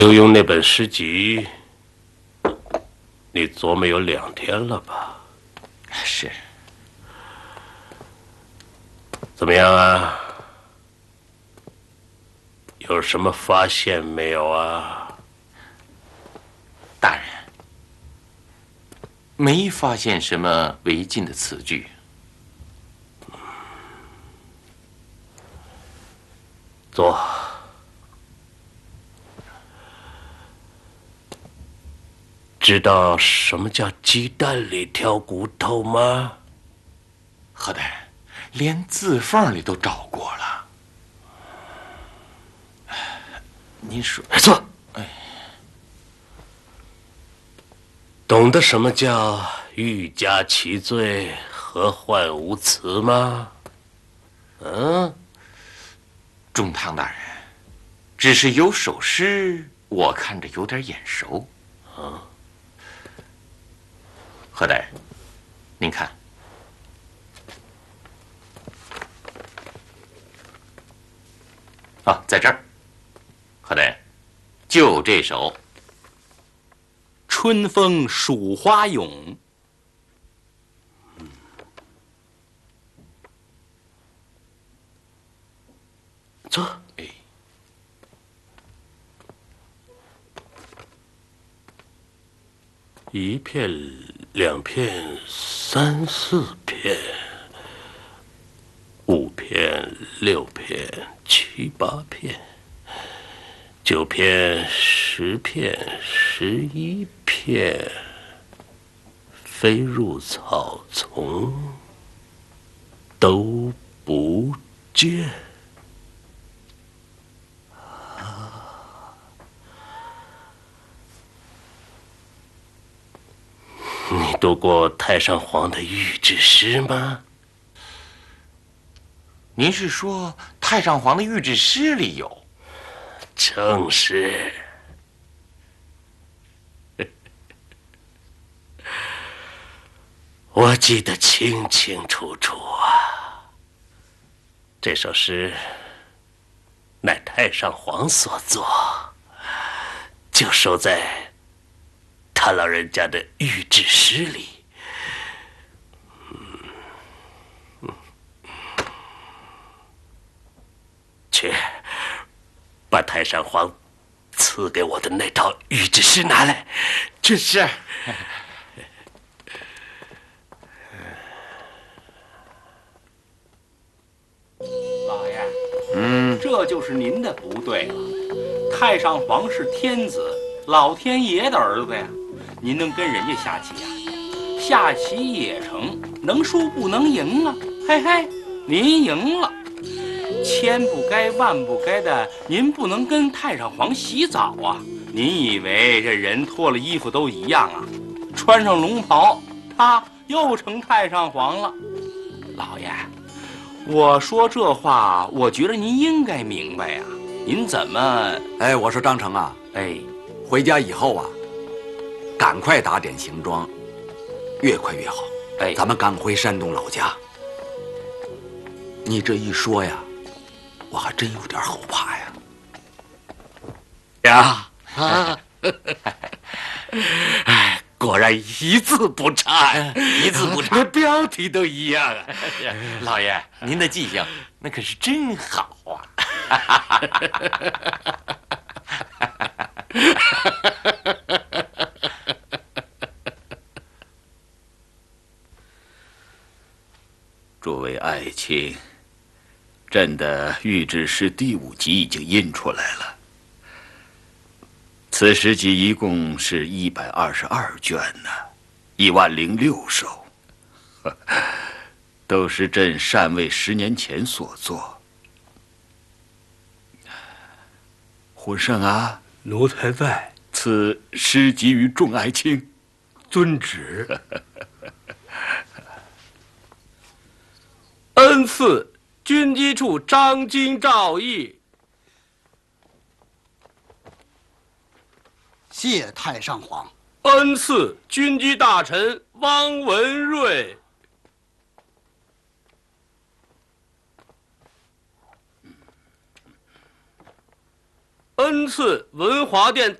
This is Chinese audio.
刘墉那本诗集，你琢磨有2天了吧？ 是。 怎么样啊？有什么发现没有啊？ 大人，没发现什么违禁的词句。 坐。知道什么叫鸡蛋里挑骨头吗？ 何大人，连字缝里都找过了。您说， 坐。懂得什么叫欲加其罪，何患无辞吗？ 中堂大人，只是有首诗，我看着有点眼熟。何大人，您看，在这儿。何大人，就这首“春风蜀花咏”。 坐。1片、2片、3、4片、5片、6片、7、8片、9片、10片、11片，飞入草丛，都不见。你读过太上皇的御制诗吗？ 您是说太上皇的御制诗里有？ 正是。我记得清清楚楚啊。这首诗乃太上皇所作，就收在他老人家的御制诗里。去，把太上皇赐给我的那套御制诗拿来。去。 是。 老爷，这就是您的不对了。太上皇是天子，老天爷的儿子呀，您能跟人家下棋呀？下棋也成，能输不能赢啊！嘿嘿，您赢了。千不该万不该的，您不能跟太上皇洗澡啊！您以为这人脱了衣服都一样啊？穿上龙袍，他又成太上皇了。老爷，我说这话，我觉得您应该明白呀。您怎么？ 哎，我说张成啊，回家以后啊，赶快打点行装，越快越好。咱们赶回山东老家。你这一说呀，我还真有点后怕呀。 果然一字不差呀， 一字不差， 连标题都一样啊！ 老爷，您的记性那可是真好啊！ 诸位爱卿，朕的御制诗第5集已经印出来了。此诗集一共是122卷呢，10006首，都是朕禅位10年前所作。虎圣啊， 奴才在。 赐诗集于众爱卿。 遵旨。恩赐军机处张京诏议。 谢太上皇。 恩赐军机大臣汪文瑞。恩恩赐文华殿